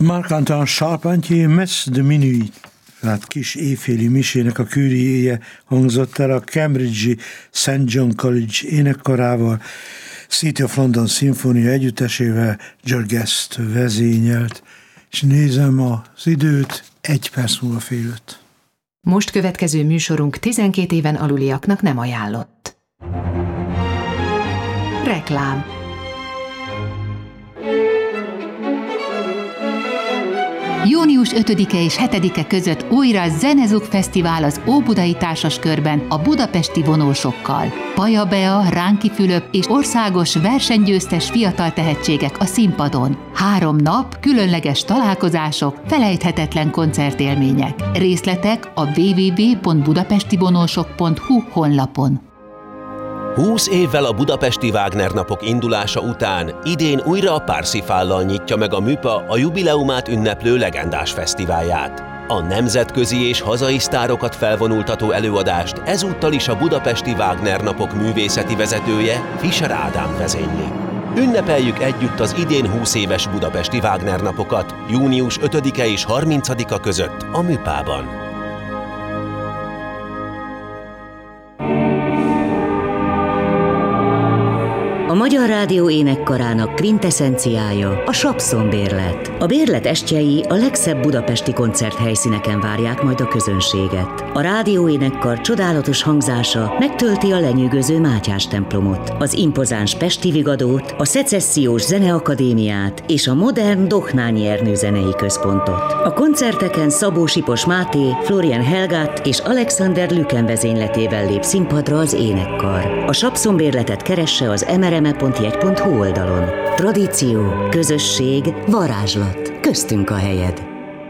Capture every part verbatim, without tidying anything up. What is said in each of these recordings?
Marc-Antoine Charpentier Messe de Minuit, hát kis éjféli misének a Curie-je hangzott el a Cambridge-i Saint John College énekkarával, City of London Szimfónia együttesével George Guest vezényelt, és nézem az időt, egy perc múlva fél öt. Most következő műsorunk tizenkét éven aluliaknak nem ajánlott. Reklám. június ötödike és hetedike között újra Zenezug Fesztivál az Óbudai Társaskörben a budapesti vonósokkal. Paja Bea, Ránki Fülöp és országos versenygyőztes fiatal tehetségek a színpadon. Három nap, különleges találkozások, felejthetetlen koncertélmények. Részletek a double-u double-u double-u pont budapestivonósok pont hu honlapon. húsz évvel a budapesti Wagner napok indulása után idén újra a Parsifállal nyitja meg a MÜPA a jubileumát ünneplő legendás fesztiválját. A nemzetközi és hazai sztárokat felvonultató előadást ezúttal is a budapesti Wagner napok művészeti vezetője, Fischer Ádám vezényli. Ünnepeljük együtt az idén húsz éves budapesti Wagner napokat június ötödike és harmincadika között a MÜPA-ban. A Magyar Rádió énekkarának kvinteszenciája a Sapszon bérlet. A bérlet estjei a legszebb budapesti koncerthelyszíneken várják majd a közönséget. A rádió énekkar csodálatos hangzása megtölti a lenyűgöző Mátyás templomot, az impozáns Pesti Vigadót, a Szecessziós Zeneakadémiát és a modern Dohnányi Ernő zenei központot. A koncerteken Szabó Sipos Máté, Florian Helgát és Alexander Lüken vezényletével lép színpadra az énekkar. A Sapszon bérletet keresse az emereme pont jegy pont hu oldalon. Tradíció, közösség, varázslat. Köztünk a helyed.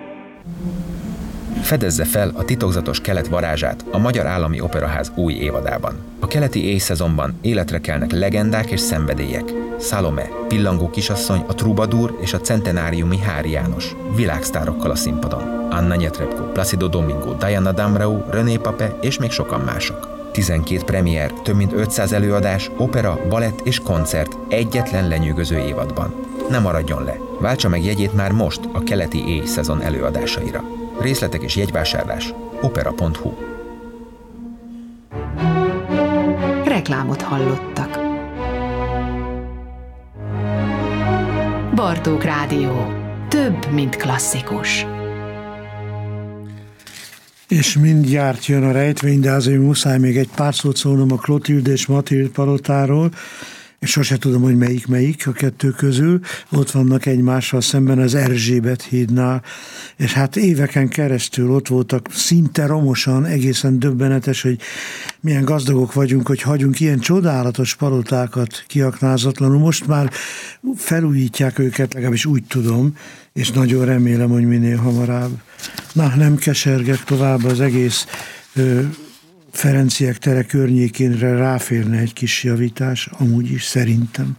Fedezze fel a titokzatos kelet varázsát a Magyar Állami Operaház új évadában. A keleti éjszezonban életre kelnek legendák és szenvedélyek. Salome, Pillangó kisasszony, a Troubadour és a centenáriumi Hári János. Világsztárokkal a színpadon. Anna Netrebko, Placido Domingo, Diana Damrau, René Pape és még sokan mások. tizenkét premier, több mint ötszáz előadás, opera, balett és koncert egyetlen lenyűgöző évadban. Ne maradjon le! Váltsa meg jegyét már most a keleti éjszezon előadásaira. Részletek és jegyvásárlás opera pont hu. Reklámot hallottak. Bartók Rádió. Több, mint klasszikus. És mindjárt jön a rejtvény, de azért muszáj még egy pár szót szólnom a Klotilde és Matild palotáról, és sose tudom, hogy melyik melyik a kettő közül. Ott vannak egymással szemben az Erzsébet hídnál, és hát éveken keresztül ott voltak szinte romosan, egészen döbbenetes, hogy milyen gazdagok vagyunk, hogy hagyunk ilyen csodálatos palotákat kiaknázatlanul. Most már felújítják őket, legalábbis úgy tudom, és nagyon remélem, hogy minél hamarabb. Na, nem kesergek tovább, az egész ö, Ferenciek tere környékénre ráférne egy kis javítás, amúgy is szerintem.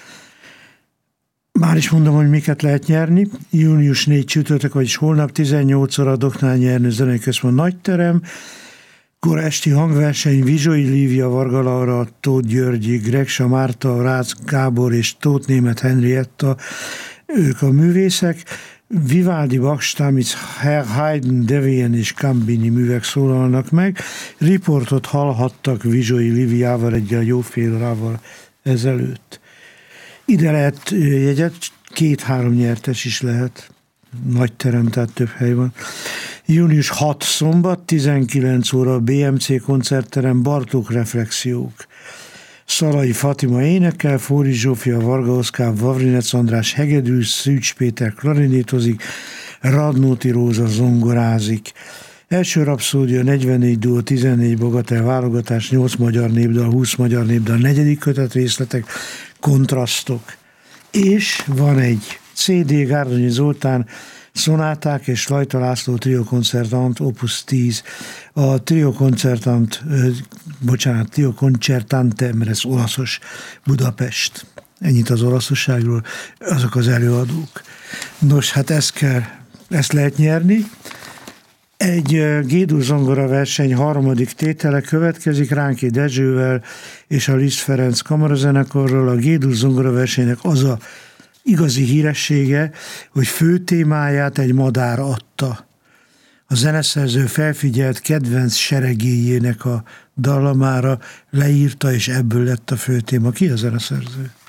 Már is mondom, hogy miket lehet nyerni. június negyedike csütörtök, vagyis holnap tizennyolc óra a Dohnányi Ernő Zenei Központ nagyterem. Kora esti hangverseny Vizsói Lívia, Varga Laura, Tóth Györgyi, Gregsa Márta, Rácz Gábor és Tóth Németh Henrietta, ők a művészek. Vivaldi, Bach, Stamitz, Haydn, Devian és Cambini művek szólalnak meg. Riportot hallhattak Vizsói Líviával egyel jó fél órával ezelőtt. Ide lehet jegyet, két-három nyertes is lehet. Nagy terem, tehát több hely van. június hatodika szombat, tizenkilenc óra a bé em cé koncertterem, Bartók Reflexiók. Szalai Fatima énekel, Fóri Zsófia, Varga Oszkár, Vavrinec András hegedű, Szűcs Péter klarinétozik, Radnóti Róza zongorázik. Első rapszódia, negyvennégy duó, tizennégy bagatel válogatás, nyolc magyar népdal, húsz magyar népdal, negyedik kötet részletek, kontrasztok. És van egy cé dé, Gárdonyi Zoltán, szonáták és Lajta László Trio Concertant, opus tíz. A Trio Concertant, bocsánat, Trio Concertante, mert ez olaszos, Budapest. Ennyit az olaszosságról, azok az előadók. Nos, hát ezt kell, ezt lehet nyerni. Egy G-dur zongora verseny harmadik tétele következik Ránki Dezsővel és a Liszt Ferenc kamarazenekarral. A G-dur zongora versenynek az a igazi híressége, hogy fő témáját egy madár adta. A zeneszerző felfigyelt kedvenc seregéjének a dallamára leírta, és ebből lett a fő téma. Ki a zeneszerző?